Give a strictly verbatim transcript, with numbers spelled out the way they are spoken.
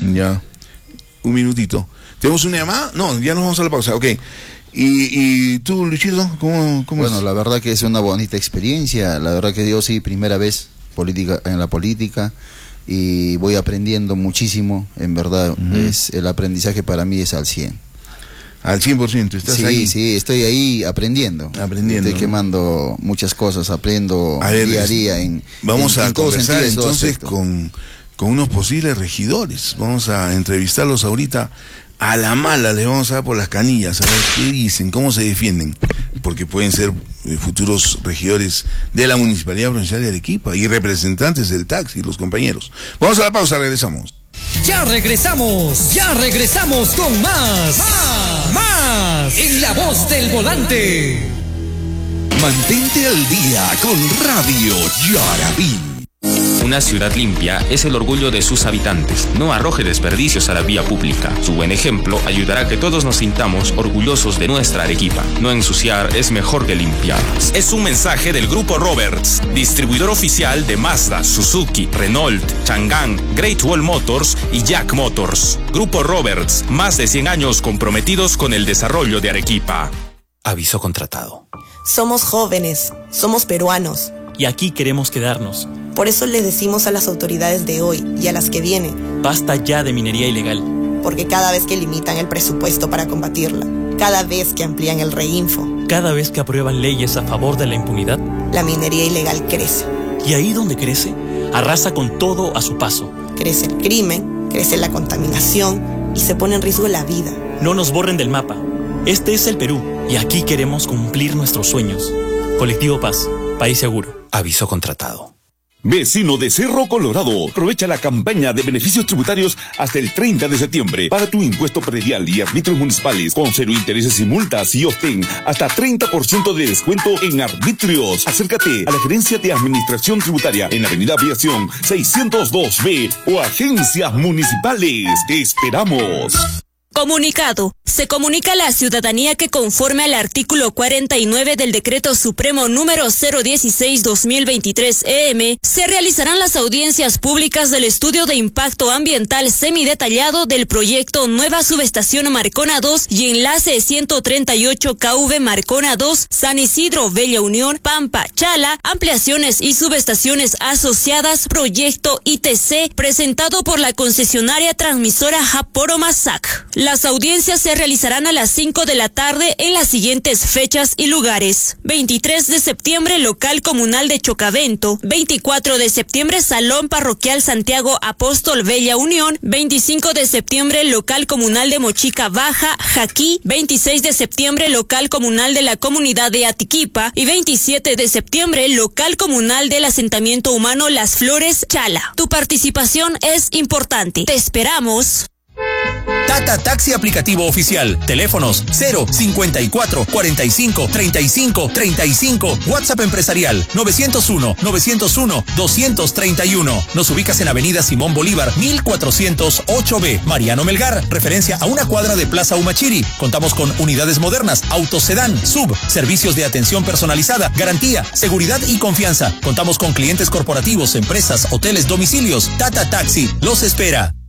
Ya, un minutito. ¿Tenemos una llamada? No, ya nos vamos a la pausa, ok. ¿Y, y tú, Luchito, cómo, cómo Bueno, es? la verdad que es una bonita experiencia, la verdad que yo sí, primera vez política en la política y voy aprendiendo muchísimo, en verdad, uh-huh. es el aprendizaje para mí es al cien. Al cien por ciento, ¿estás sí, ahí? Sí, sí, estoy ahí aprendiendo. Aprendiendo. Estoy quemando muchas cosas, aprendo a ver, día a día. En, vamos en, a en conversar entonces con, con unos posibles regidores. Vamos a entrevistarlos ahorita. A la mala les vamos a dar por las canillas, a ver qué dicen, cómo se defienden, porque pueden ser eh, futuros regidores de la Municipalidad Provincial de Arequipa y representantes del taxi, los compañeros. Vamos a la pausa, regresamos. Ya regresamos, ya regresamos con más, más, más, en La Voz del Volante. Mantente al día con Radio Yarabí. Una ciudad limpia es el orgullo de sus habitantes. No arroje desperdicios a la vía pública. Su buen ejemplo ayudará a que todos nos sintamos orgullosos de nuestra Arequipa. No ensuciar es mejor que limpiar. Es un mensaje del Grupo Roberts, distribuidor oficial de Mazda, Suzuki, Renault, Chang'an, Great Wall Motors y Jack Motors. Grupo Roberts, más de cien años comprometidos con el desarrollo de Arequipa. Aviso contratado. Somos jóvenes, somos peruanos. Y aquí queremos quedarnos. Por eso les decimos a las autoridades de hoy y a las que vienen: basta ya de minería ilegal. Porque cada vez que limitan el presupuesto para combatirla, cada vez que amplían el reinfo, cada vez que aprueban leyes a favor de la impunidad, la minería ilegal crece. Y ahí donde crece, arrasa con todo a su paso. Crece el crimen, crece la contaminación y se pone en riesgo la vida. No nos borren del mapa. Este es el Perú y aquí queremos cumplir nuestros sueños. Colectivo Paz, país seguro. Aviso contratado. Vecino de Cerro Colorado, aprovecha la campaña de beneficios tributarios hasta el treinta de septiembre. Paga tu impuesto predial y arbitrios municipales con cero intereses y multas y obtén hasta treinta por ciento de descuento en arbitrios. Acércate a la Gerencia de Administración Tributaria en Avenida Aviación seiscientos dos B o agencias municipales. Te esperamos. Comunicado. Se comunica a la ciudadanía que conforme al artículo cuarenta y nueve del Decreto Supremo número cero dieciséis guión dos mil veintitrés E M, se realizarán las audiencias públicas del estudio de impacto ambiental semidetallado del proyecto Nueva Subestación Marcona dos y enlace ciento treinta y ocho K V Marcona dos, San Isidro, Bella Unión, Pampa, Chala, ampliaciones y subestaciones asociadas, proyecto I T C, presentado por la concesionaria transmisora Japoro Masac. Las audiencias se realizarán a las cinco de la tarde en las siguientes fechas y lugares: veintitrés de septiembre, local comunal de Chocavento; veinticuatro de septiembre, Salón Parroquial Santiago Apóstol Bella Unión; veinticinco de septiembre, local comunal de Mochica Baja, Jaquí; veintiséis de septiembre, local comunal de la comunidad de Atiquipa; y veintisiete de septiembre, local comunal del asentamiento humano Las Flores, Chala. Tu participación es importante. Te esperamos. Tata Taxi aplicativo oficial. Teléfonos cero cincuenta y cuatro cuarenta y cinco treinta y cinco treinta y cinco. WhatsApp empresarial novecientos uno novecientos uno doscientos treinta y uno. Nos ubicas en Avenida Simón Bolívar mil cuatrocientos ocho B. Mariano Melgar, referencia a una cuadra de Plaza Humachiri. Contamos con unidades modernas, autos sedán, sub, servicios de atención personalizada, garantía, seguridad y confianza. Contamos con clientes corporativos, empresas, hoteles, domicilios. Tata Taxi los espera.